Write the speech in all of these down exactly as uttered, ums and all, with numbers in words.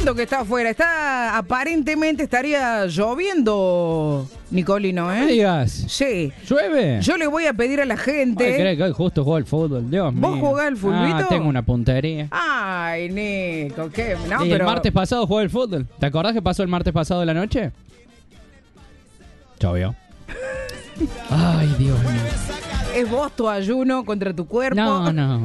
lindo que está afuera. Está, aparentemente estaría lloviendo, Nicolino, ¿eh? ¿Qué digas? Sí. ¿Llueve? Yo le voy a pedir a la gente... Ay, creo que hoy justo juego al fútbol, Dios mío. ¿Vos jugás al fulbito? Ah, tengo una puntería. Ay, Nico, qué... No, y pero... el martes pasado jugué al fútbol. ¿Te acordás que pasó el martes pasado de la noche? Llovió. Ay, Dios mío. ¿Es vos tu ayuno contra tu cuerpo? No, no.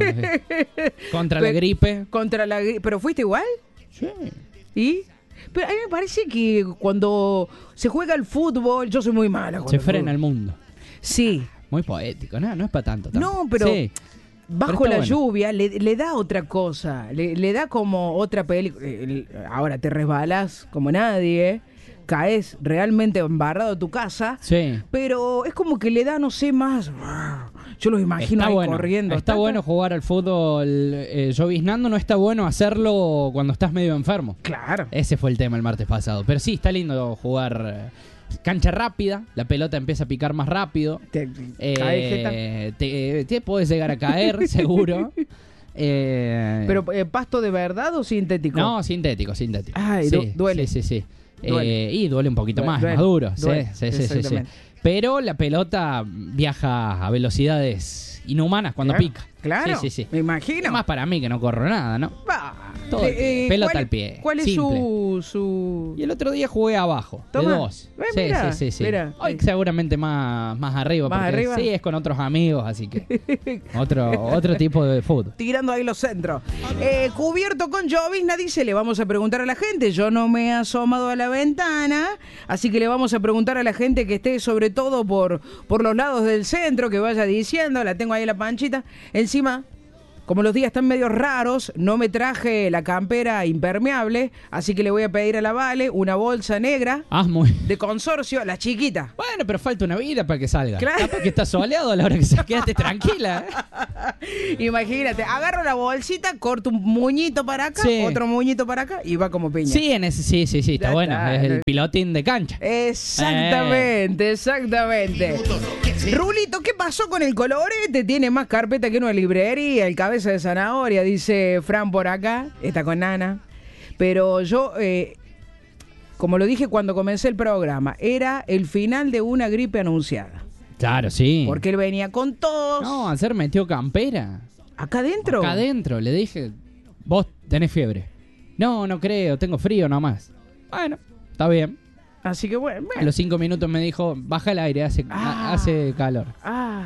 Contra la gripe. Contra la gripe. ¿Pero fuiste igual? Sí. ¿Y? Pero a mí me parece que cuando se juega al fútbol, yo soy muy mala. Se frena el mundo. Sí. Muy poético, no, no es para tanto. Tampoco. No, pero sí. bajo pero la bueno. lluvia le, le da otra cosa. Le, le da como otra película. Ahora te resbalas como nadie. Caes realmente embarrado de tu casa. Sí. Pero es como que le da, no sé, más... Yo los imagino Está ahí bueno, corriendo. Está bueno jugar al fútbol eh, lloviznando, no está bueno hacerlo cuando estás medio enfermo. Claro. Ese fue el tema el martes pasado. Pero sí, está lindo jugar eh, cancha rápida, la pelota empieza a picar más rápido. Te, eh, te, te puedes llegar a caer, seguro. Eh, ¿Pero eh, pasto de verdad o sintético? No, sintético, sintético. Ay, sí, du- duele. Sí, sí, sí. Duele. Eh, y duele un poquito Duele, más, duele, más duro. duele, sí, sí, sí, sí, sí. exactamente. Pero la pelota viaja a velocidades inhumanas cuando Claro, pica. Claro, Sí, sí, sí. me imagino. Es más para mí que no corro nada, ¿no? Bah, Todo el pie, eh, pelota ¿cuál, al pie, ¿Cuál es simple. su, su...? Y el otro día jugué abajo, Toma. de dos. Eh, sí, mira, sí, sí, sí. mira. Hoy seguramente más, más arriba. ¿Más porque arriba? Sí, es con otros amigos, así que otro, otro tipo de fútbol. Tirando ahí los centros. Eh, cubierto con llovizna, dice, le vamos a preguntar a la gente. Yo no me he asomado a la ventana, así que le vamos a preguntar a la gente que esté sobre todo por, por los lados del centro, que vaya diciendo, la tengo ahí en la panchita. Encima, como los días están medio raros, no me traje la campera impermeable, así que le voy a pedir a la Vale una bolsa negra Ah, muy... de consorcio, la chiquita. Bueno, pero falta una vida para que salga. Claro. Capaz que está soleado a la hora que se quédate tranquila. ¿eh? Imagínate, agarro la bolsita, corto un muñito para acá, Sí. otro muñito para acá y va como piña. Sí, en ese, sí, sí, sí, está Ya bueno. está. Es el pilotín de cancha. Exactamente, exactamente. Rulito, ¿qué pasó con el colorete? Tiene más carpeta que una librería, el cabeza de zanahoria, dice Fran por acá, está con Nana. Pero yo, eh, como lo dije cuando comencé el programa, era el final de una gripe anunciada. Claro, sí. Porque él venía con tos. No, ayer metió campera. ¿Acá adentro? Acá adentro, le dije, vos tenés fiebre. No, no creo, tengo frío nomás. Bueno, está bien. Así que bueno. A bueno. los cinco minutos me dijo, baja el aire, hace, Ah. hace calor. Ah.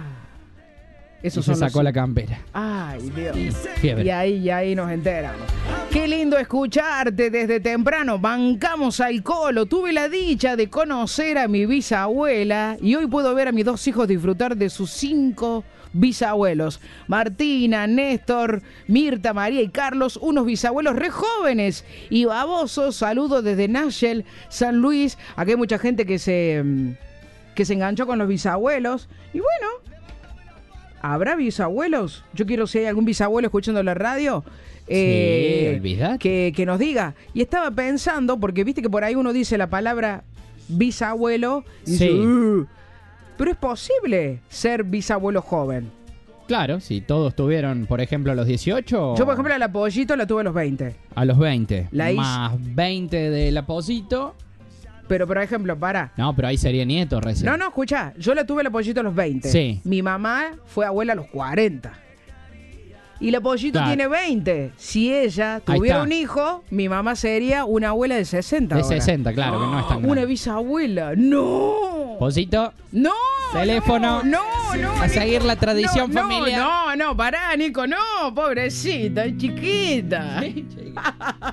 Y Esos se son sacó los... la campera. Ay, Dios. Fiebre. Y ahí, y ahí nos enteramos. Qué lindo escucharte desde temprano. Bancamos al Colo. Tuve la dicha de conocer a mi bisabuela y hoy puedo ver a mis dos hijos disfrutar de sus cinco bisabuelos. Martina, Néstor, Mirta, María y Carlos, unos bisabuelos re jóvenes y babosos. Saludos desde Nashville, San Luis. Aquí hay mucha gente que se, que se enganchó con los bisabuelos. Y bueno... ¿Habrá bisabuelos? Yo quiero si hay algún bisabuelo escuchando la radio. Eh, Sí, olvidate. que, que nos diga. Y estaba pensando, porque viste que por ahí uno dice la palabra bisabuelo. Y dice, Sí. "Uh", pero es posible ser bisabuelo joven. Claro, si todos tuvieron, por ejemplo, a los dieciocho. Yo, por ejemplo, a la Pollito la tuve a los veinte. A los veinte. La hice- Más veinte del Aposito. Pero, por ejemplo, para. No, pero ahí sería nieto recién. No, no, escuchá. Yo la tuve a la Pollito a los veinte. Sí. Mi mamá fue abuela a los cuarenta. Y la Pollito Claro. tiene veinte. Si ella Ahí tuviera está. un hijo, mi mamá sería una abuela de sesenta. De ahora. sesenta, claro, que no es tan Una grande. bisabuela. ¡No! Posito, ¡No! Teléfono. No, no. A Nico. seguir la tradición No, familiar. No, no, no, pará, Nico. No, pobrecita, es chiquita.